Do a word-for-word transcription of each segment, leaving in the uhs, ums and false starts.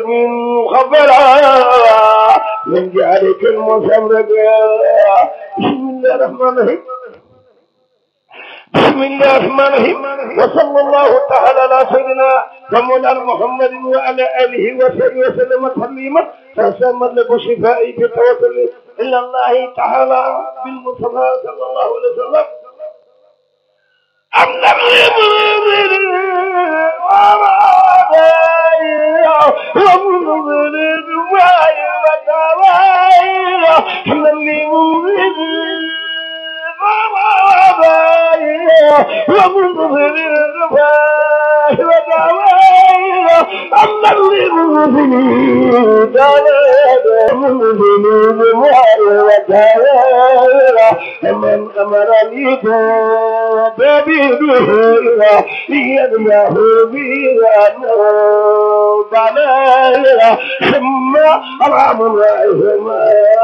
من خبرا من جارك المسمرق. بسم الله الرحمن الرحيم. بسم الله الرحمن الرحيم. وصلى الله تعالى على سيدنا ومولانا محمد وعلى اله وصحبه وسلم تسليما. فسمى لك شفائي بالتوسل الى الله تعالى بالمصطفى صلى الله عليه وسلم. أم لم يبرر وراء ومنظر الرواي والدواي. أم لم يبرر وراء ومنظر الرواي والدواي. أم لم يبرر ومنظر الرواي والدواي. من أمرني بابيها يدمه بيانا بلايا ثم أرام رايهما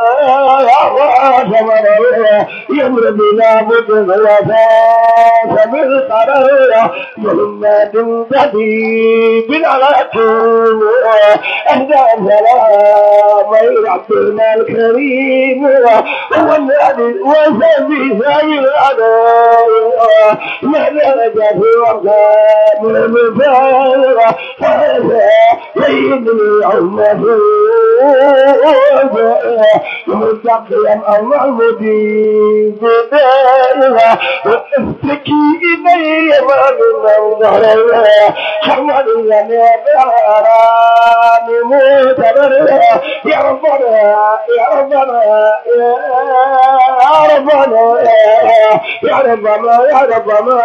وشمرها يمر بلا بدن وفاس بالقرار محمد جديد على طول أهدى سلام ربنا الكريم والذي وسبي سبي العدايا ماذا جاء في وقت من المفارقة فهذا سيدني عمه مستقيا الله مدين بدايها وافتكي إلي ما من ظهرها حمد لنا بأراني متبرها يا ربنا يا ربنا يا ربنا يا ربنا يا ربنا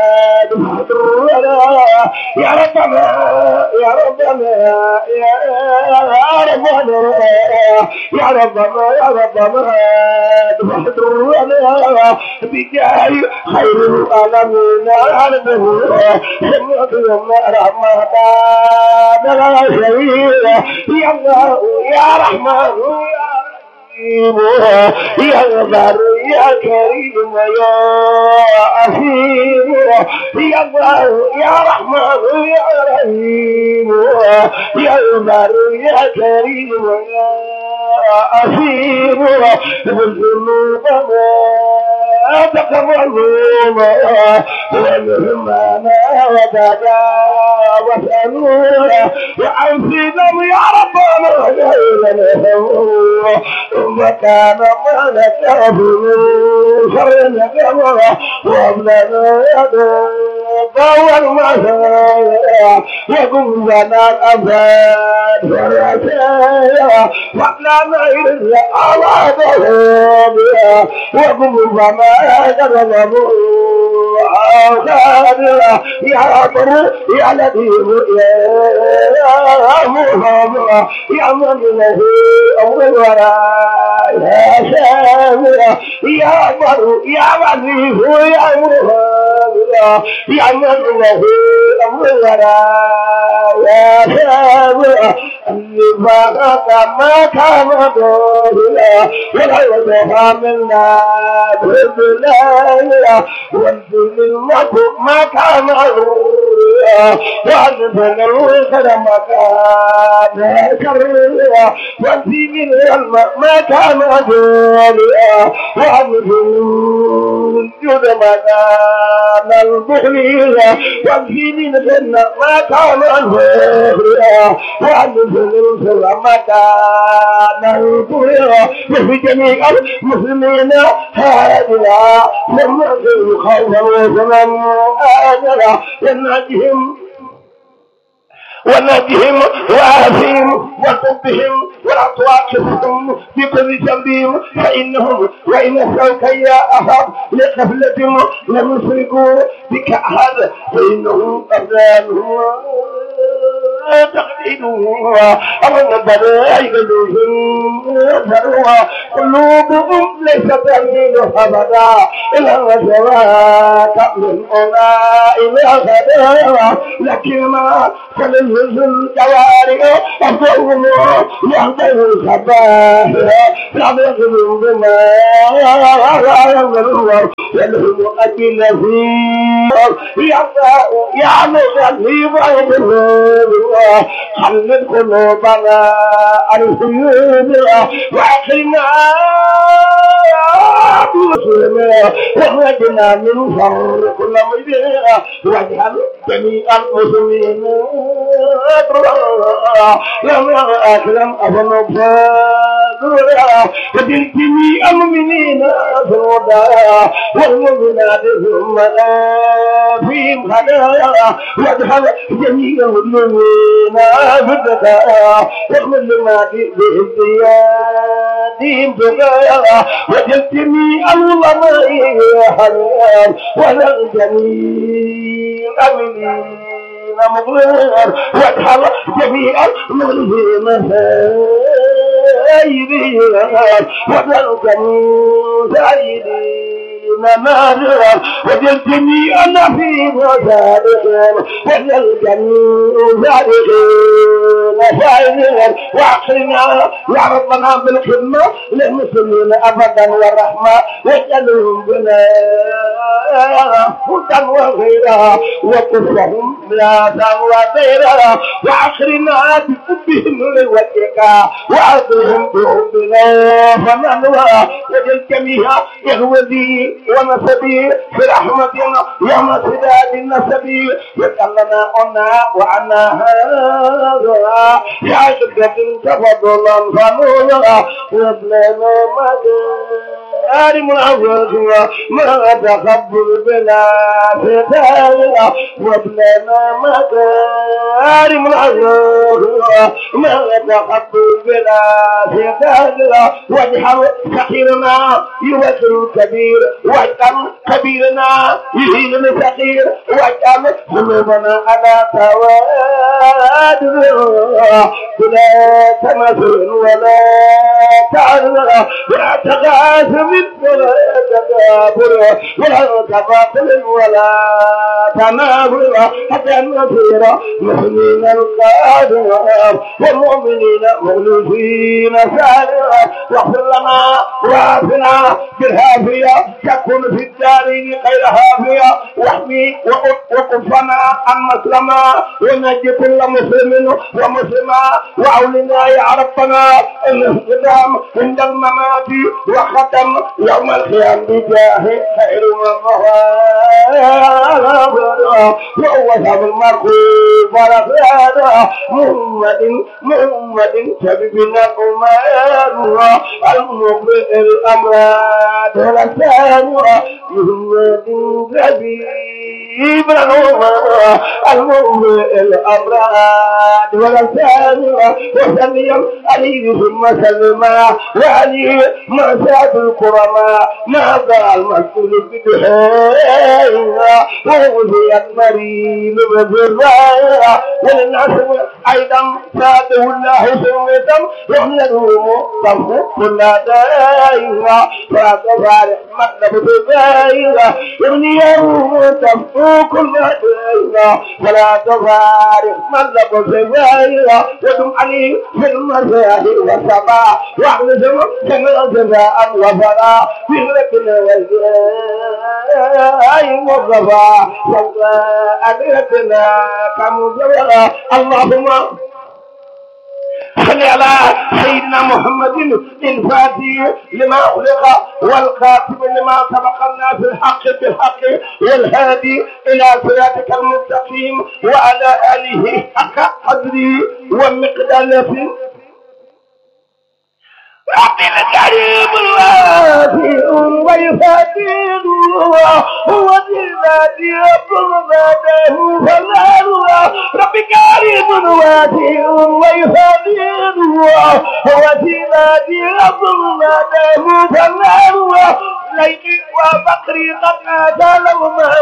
يا ربنا يا ربنا يا ربنا يا ربنا يا ربنا بجاي خير العالمين عالمه سمعت يوم رمضان لا شريك يا الله يا رحمن يا غفار يا كريم يا أخيم يا الله يا رحمن يا رحيم يا غفار يا كريم يا أخيم بالذنوب ما تقربوا والهمانا وتجاوز أنورا وعوفنا يا ربنا غيرنا وكان ما نكره شر نكره وابلنا يدوب والمسايا وقم لنا الأبد والرسايا وابلنا إلا أوعده وقم لنا يدوب يا رب يا لطيف يا محمد يا من له أمر الورى يا شامل يا بر يا لطيف يا محمد يا من له أمر الورى يا شامل النفاق ما كان دورنا ولا يدفع منا بالله وانزل المكر ما كان عروريا وانزل الوخر ما كان كريا وانزل العلم ما كان عدوليا وانزل الجود ما كان البخليا وانزل الجنة ما كان عدوليا وانزل السر ما كان البخليا وفي جميع المسلمين هذا لما خوفا وزمن آجرا ونجهم ونجهم وآثهم وطبهم وأطواقهم بكل جنبهم فإنهم وإن سوك يا أحد لقفلة لم يشركوا بك أحد فإنهم أبدانهم تقليدها أمن الضرائب يذروها قلوبهم ليست تميل أبدا إلا وسواك من أولئك الأخداع لكن ما تلذذ الجوارح أفضل يهدر الخبائر يعملون بما يعملون يلهم أجل فيه يعمل في بعض الله خلد قلوبنا عن الحيوب وعقلنا وخرجنا من شر كل مجرى واجعل جميع المسلمين لما أكرم أفنوا فاضرا وجل جميع المؤمنين فوضا والمؤمنات ثم فيهم خلايا واجعل جميع المؤمنين فدكا والمؤمنات بإهتيادهم بغايا وجل جميع العلماء حلال ولا جميع الأمنين مغلر واجعل جميع المؤمنين سائرين وجل جميع سائرين نادرا وجل جميع النبي وصادقين وجل جميع صادقين فائزين واعقلنا يا ربنا بالخدمة للمسلمين أبدا والرحمة واجعلهم بنا هدى وخيرا وكفرهم لا وخيرا واعقلنا بحبهم لوجهك وعظهم بحبنا فننوى وجل جميع يهودي ونسبي في رحمتنا يوم سداد النسبي وكلنا عنا وعنا هذا يا شدة تفضلا فنونا وابلنا مدار منعوذنا ما تقبل بلا فتانا وابلنا مدار منعوذنا ما تقبل بلا فتانا واجعل سخيرنا يوكل كبير واجعل كبيرنا يهين الفقير واجعل ذنوبنا على تواد ولا تمثل ولا تعذر ولا تغاثم ولا تدابر ولا تباطل ولا تنابر حتى نصير مسلمين القادر والمؤمنين مخلصين سالرا واغفر لنا وعافنا بالهافية تكون في الدارين غير هافية واحمي وقفنا عن مسلما ونجي كل مسلم ومسلمة وعولنا يا ربنا الانقدام عند الممات وختم يوم القيامة بجاه خير الظهر وهو ذهب المرغوب على محمد محمد شبيبنا الأمان المبرئ الأمراض والأسان محمد شبيبنا الأمان المبرئ الأمراض والأسان وسلم عليه ثم سلم وعليه ما ساد الكرماء نادى المسؤول بدحيها وغزيت مريم بذراها وللناس أيضا ساده الله سميتم وحلهم صفه كل دائها فأكبر مطلب بذائها ابني يوم تفو كل دائها فلا تفارق مطلب بذائها ودم عليه في المرساه والسبا واحلزم كما جزاء وفرا في ربنا والجاء مصطفى أدركنا كمزورا اللهم صل على سيدنا محمد الفاتح لما أغلق والخاتم لما سبقنا في الحق بالحق والهادي إلى صراطك المستقيم وعلى آله حق قدره ومقداره عبد الكريم الواسع ويفاتن هو الذي يطلبه فلا رب كريم واسع ويفاتن هو الذي يطلبه فلا ليك وفقري قد أتى لهما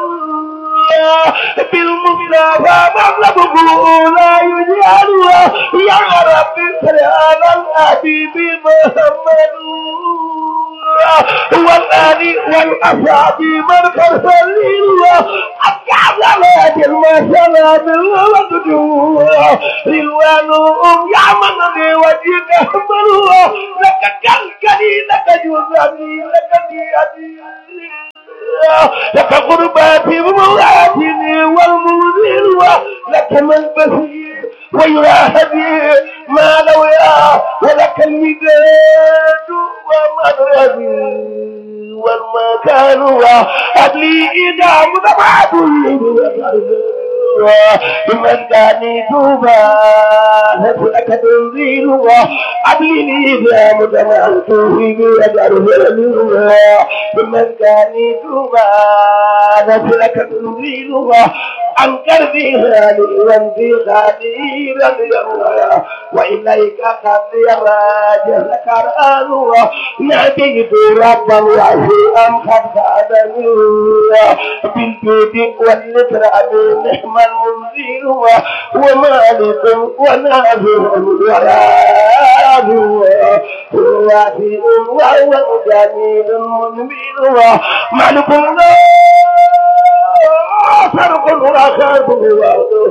بالمبنى فمغلبه لا يجعل يا رب صل على الحبيب محمد والآل والأصحاب من كرسلين أكعب المسلام والدجوع رلوانهم يعمل بوجهك أحمر لك كالكلي لك جزاني لك ديادي لك غرباتي ومولاتي والمنذر لك ملبسي ويراهدي ما لو يا ولك المداد ومدربي والمكان وأبلي إذا مدبعت من كان توبا لك تنزيل وأبلي إذا مدبعت من كان توبا لك تنزيل أنكر فيها لي خديرا يروى وإليك قد يراجع لك الآن ناديت رب الله أم قد فادني بالبيت والإكرام نعم المنزل ومالك ونازل وراد ووافي وهو جميل منبيل مالك الله فرق وخاف وعده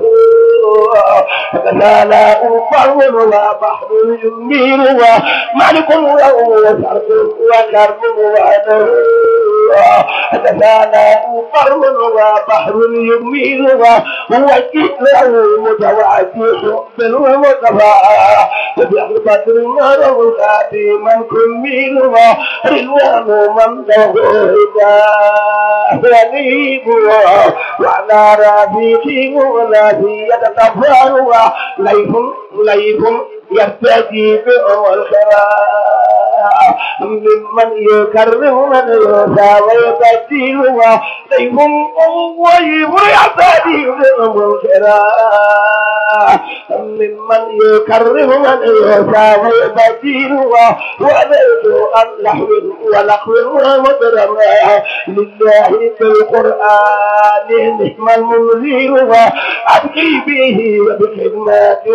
لا لا أفر وبحر يميل ومالك وفرق وخاف وعده لا لا أفر وبحر يميل ووجه له متوعد حب ومتفاع بأخبة النار وخاتي من كميل رلوان من دوهدا غريب وعلى رفيقي ولا يتطفل ليف ليف يرتجي بأول الخراء ممن يكرم من يسا ويبديل ليف ويف يرتجي بأول الخراء ممن يكرم من يسا ويبديل وليس عن لحو ولقو ومدرم لله بالقرآن نعم المنزل وأبقي به بخدمات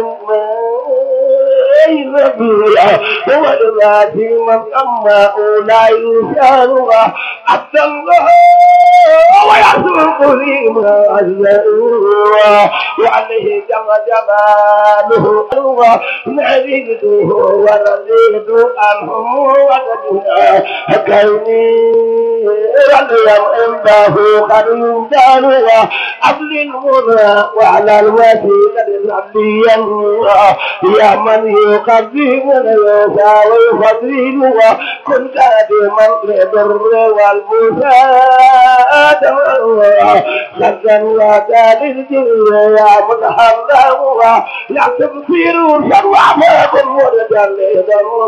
من نبيا والذات من أما لا يسال حتى الله ويسوق لي ما عزلوا وعليه جل جلاله نريده ورزيد عنهم ودنيا كوني رضيا عنده قد يمدان وعبد المنى وعلى الوسيلة العبديا يا من يقدم ويسعى ويفضل وكن قادما للبر والبساد خزا وكان الجن يا متحرم لا تبصر شر عفاكم ورجال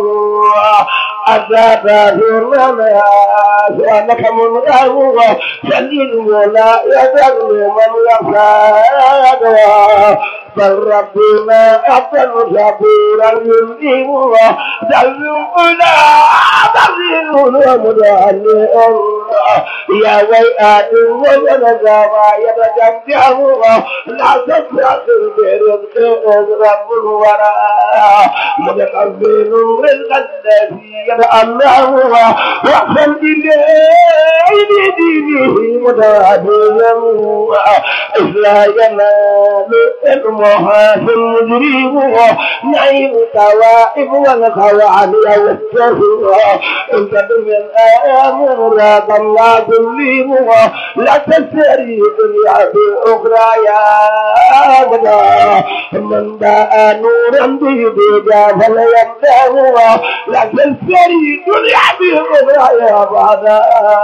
أزاد ذرنا سؤالك من غيره سليل ولا يدل من يفاد بل ربنا أفضل شكورا يلزم دل أولى دل ومدعي يا ويئات وينزع يتجمع لا تستحقر برزق رب الورى متقبل رزق الذي يتألم وأحسن إليه بدينه متعديا إذ ينال المحاسن المجرم نعيم توائب والخوان والسفر إن من آمن راك الله تليم لا تسري دنيا بأخرى يا أبدا من باء نورا بيديك فليمداه لا تسري دنيا بأخرى يا أبدا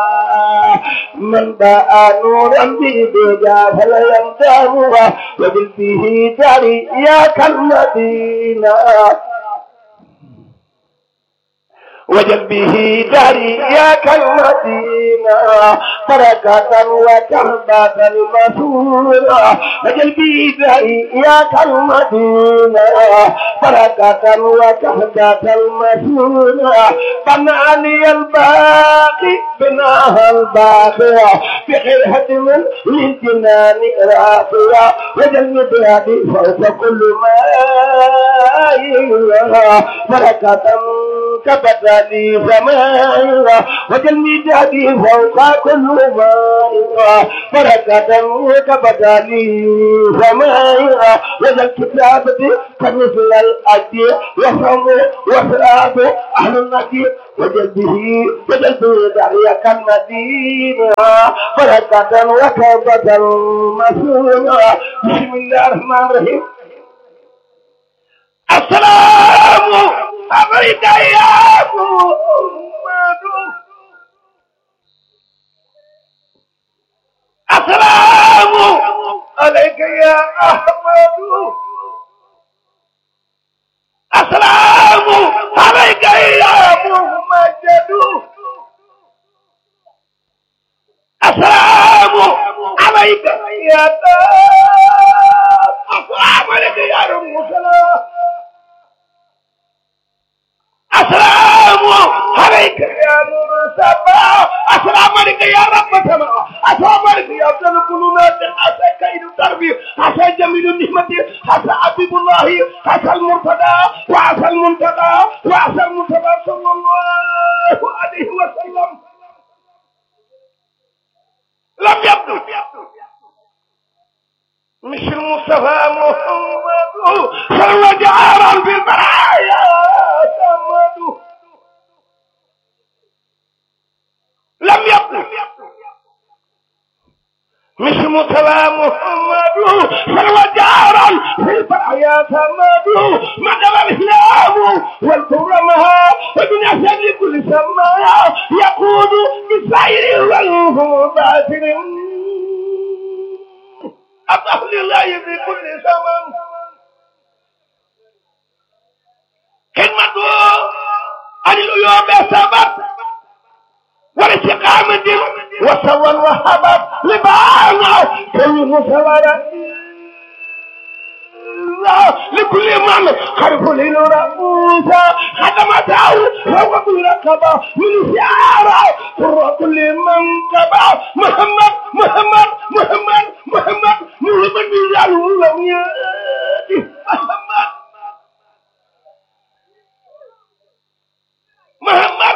من باء نورا بيديك فليمداه وبالفيه داري يا كالمدينة وجل به داري يا كالمدينة بركة وكهبة المسورة وجل به داري يا كالمدينة بركة وكهبة المسورة بناني الباقي بناها الباقية بخير هدم للجنان راقية وجل بهدي فوق كل ما بركة كبدا لي زمانا وجل جهدي فوق كل مائقا بركة كبدا لي زمانا وجل كتابتي كمثل الأجي يفهم وفراد أهل النجي وجل به وجل به دعية كالمدينة بركة وكبدا مسؤولا. بسم الله الرحمن الرحيم. السلام عليك يا محمد السلام عليك يا أحمد السلام عليك يا محمد السلام عليك يا السلام عليك يا رب السلام السلام عليك يا نور السماء السلام عليك يا رب السماء السلام عليك يا افضل القلوبات حتى كيد الدرب حتى جميل النعمه حتى حبيب الله حتى المرتضى وعسى المنتقى وعسى المنتقى صلى الله عليه وسلم. لم يبدو مش المصطفى محمد صلى جعارا بالبرايا محمد. لم يبدو مش المصطفى محمد صلى جعارا بالبرايا محمد. مدى الاسلام والكرمها والدنيا سجل كل سماء يقود بالسعير والباطن أطلع لله في كل زمن. كلمة عن الأيام سبب والاستقامة وسوى وهبت لبعض كل مسورة لكل من خرف للرؤوس خدمته وهو بالرقبة من شعاره سر كل من تبع محمد محمد محمد محمد محمد بجاله لم يأتي محمد محمد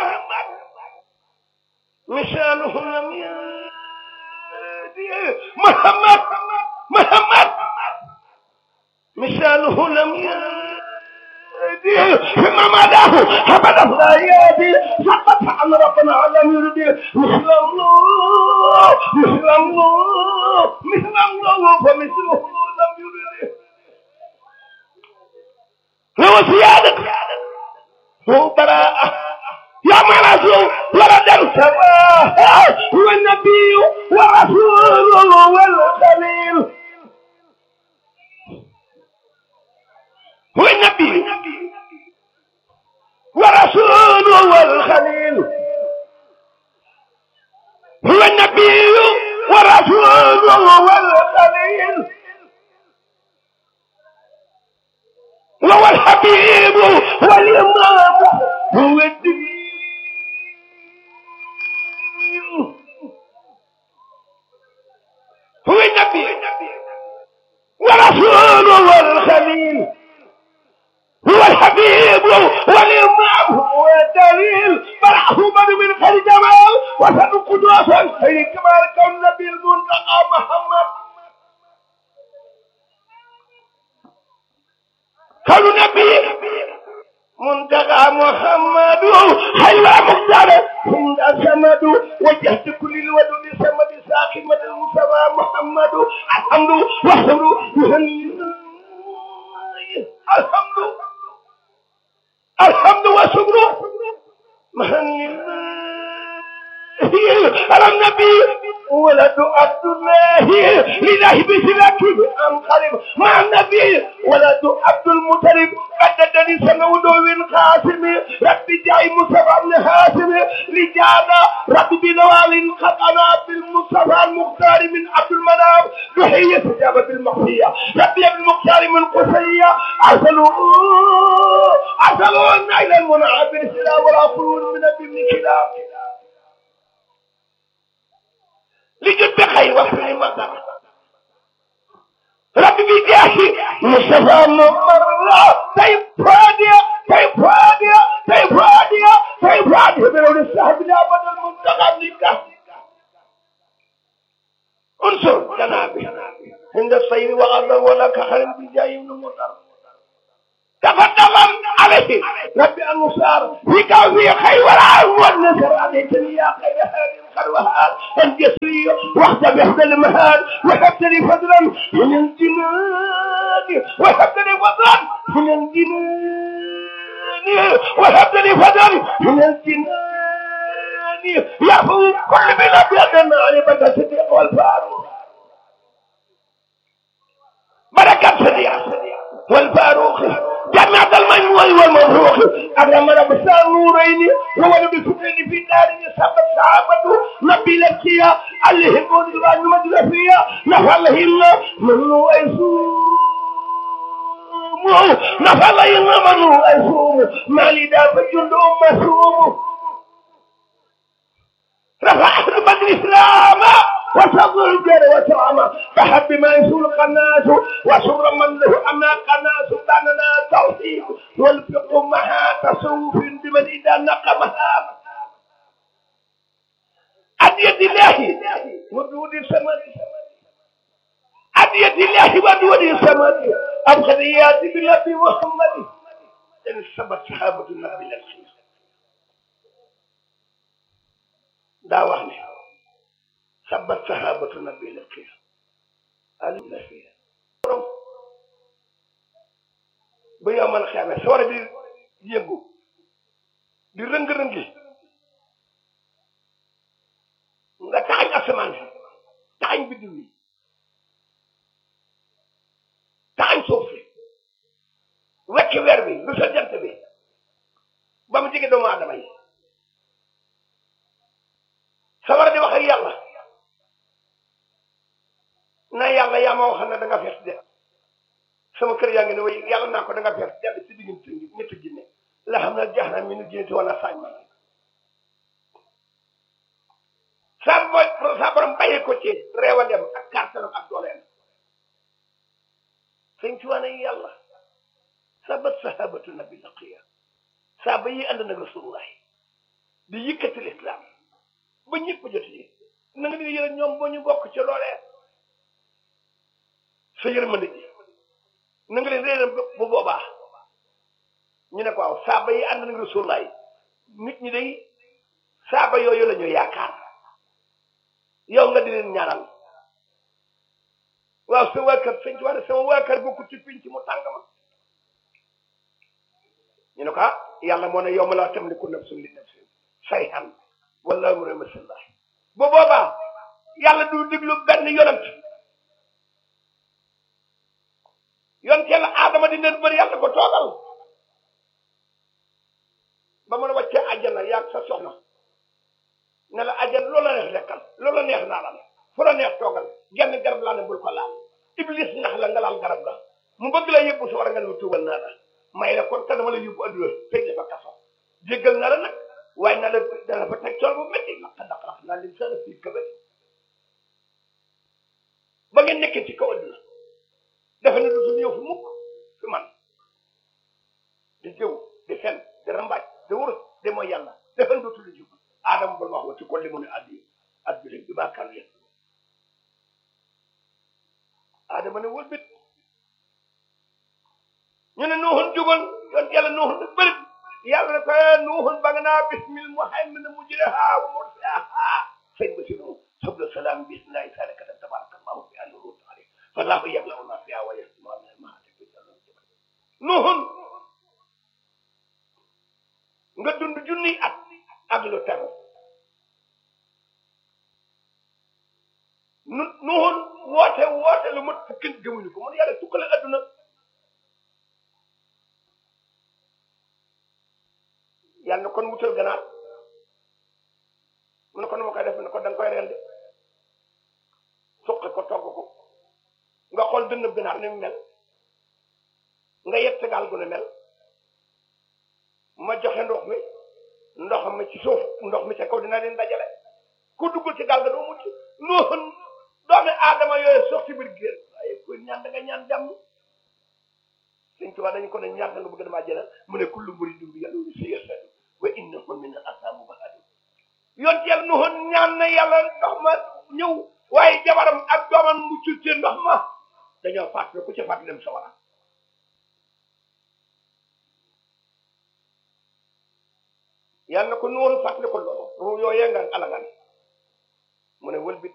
مثاله لم يأتي محمد محمد مثاله لم يأتي فيما مداه أبدا لا يأتي سقط عن ربنا لم يرد مثل الله مثل الله مثل الله فمثله لم يرد. هو سيادة هو براءة يا مرسول ولد السماء هو النبي ورسوله والخليل. هو النبي ورسوله والخليل. هو النبي ورسوله والخليل. وهو الحبيب والإمام هو الدين. هو النبي ورسوله والخليل. هو الحبيب والإمام هو الدليل. فرحه من من خير جمال وسن قدوسا خير كمال كون نبي المنتقى محمد. كون نبي منتقى محمد حيوى مختار عند السمد وجهت كل الودود سمد ساخي مد المصطفى محمد. الحمد والحمد الحمد الحمد والشكر مهن على النبي ولد عبد الله لله بسلاك انقلب مع النبي ولد عبد المطلب قددني سنود من قاسم ربي جاي مصطفى بن هاشم لجانا ربي بنوال خطنا بالمصطفى المختار من عبد المنام تحية استجابة المخفية ربي ابن المختار من قصية ارسلوا ارسلوا النيل المنعم بالسلا والاخرون من ابن كلاب لجد بخير وفي مطر ربي بجاهي مصطفى ممر طيب فادية طيب فادية طيب فادية المطر تفضل عليه ربي المصار فيك وفي خير والعون والنصر عليتني يا خير هذه الخلوهات الجسرية وحدة بحد المهاد وحبتني فضلا من الجنان وحبتني فضلا من الجنان وحبتني فضلا من الجنان يعفو كل بلاد يدنا عيبة الصديق والفاروق بركة صديق والفاروق جماعة المجموع والمبروك أكرم رب النورين وولد سبحانه في دار يسبب صحابته نبيل الكيا عليهم ودلوان المدرفية نفعلهم منه أيسوم نفعلهم منه أيسوم مالي دار فجند أم سوم رفع أهل بدر إسلام وصبر الجر وسلامة فحب ما يسول قناس وسر من له أنا قناس باننا توحيد والفقه مها تصوف بمن إذا نقمها أدية الله ودود السماء أدية الله ودود السماء أبخذيات بالنبي محمد إن السبت صحابة النبي الخير دعواني سبت صحابة النبي الخير النبي بيوم القيامة سوار دي ينغو دي رنگ رنگي nga taxañ asamaan si taxañ biddiw yi taxañ suuf si wecc weer bi lu sa jant bi ba mu jege doomu aadama yi sawar di wax ak yàlla na yàlla yaa ma waxal ne da nga fees de sama kër yaa ngi ne way yàlla naa ko da nga fees jàll si diggante ñetti jinne la xam ne jaax naa mi nu jinne wala saañ ma sa boy sa borom bàyyi ko ci reewandem ak kàttanam ak dooleem sëñ ci wane yàlla sabat sahabatu nabi laqiya saaba yi ànd nag rasulullah di yëkkati lislaam ba ñëpp jot yi na nga di yëre ñoom boo ñu bokk ci loolee sa yërmande ji na nga leen réeram bu boobaa ñu ne ko waaw saaba yi ànd nag rasulullah nit ñi day saaba yooyu la ñu yaakaar yow nga di leen ñaanal waaw sa waa kër sëñ ci wax ne sama waa kër bokku ci pinc mu tàng ma ñu ne ko ah yàlla moo ne yow ma laa tamliku nafsun li nafsin shay'an wala amru masallah bu boobaa yàlla du diglu benn yonent yonent yàlla aadama di leen bëri yàlla ko toogal ba mën a wàccee àjjana yaag sa soxna ne la àjjana loola neex lekkal loola neex naa la fu la neex toogal genn garab laa ne bul ko laal iblis nax la nga laal garab la mu bëgg la yóbbu su war a nga lu tuubal naa la may la kon ka dama la yóbbu adduna tëj la fa kaso jéggal na la nag waaye na la dana fa teg tool bu métti naq daqarax naa leen sa fii kabari ba ngeen nekkee ci kaw adduna defe na dutul ñëw fu mukk fi man di jëw di fen di rambaaj di wurus di mooy yàlla defe na dutul jub Adama bal wax wa ci kolli mu ne addi addi rek bi bàkkaar yéen Adama ne wëlbit ñu ne nuuxun jugoon yoon yàlla nuuxun nag bërit yàlla ne ko nuuxun ba nga naa bismil muhammad mujriha wa mursaha sëñ ba si nu subla salaam bismillahi salikatan tabarakallahu bi annu ruut ale fallahu yablahu ma fiha wa yasma min mahati nuuxun nga dund junni at ak lu tegu nu nuuxun woote woote lu mat fukki gëmuñu ko mun yàlla tukkale adduna yàlla kon wutal ganaar mu ne ko nu ma koy def ne ko da nga koy rendi suqi ko togg ko nga xool dënn ganaar ni mu mel nga yett gaal gu ne mel ma joxe ndox mi ndox mi ci suuf ndox mi ca kaw dina leen dajale ku duggul ci gaal ga doo mucc noonu doomi aadama yooyu sox ci biir géer waaye ku ñaan da nga ñaan jàmm sëñ Tuubaa dañu ko ne ñaan nga bëgg damaa jëla mu ne kullu muridin bi yàlla si yasa wa innahu min al-asaabu bahadu yoon ci yàlla noonu ñaan na yàlla ndox ma ñëw waaye jabaram ak doomam mucc ci ndox ma dañoo fàttali ku ci fàttali dem sa wara yàlla na ko nuuru fàttali ko loolu ruu yooyee nga alagan mu ne wëlbit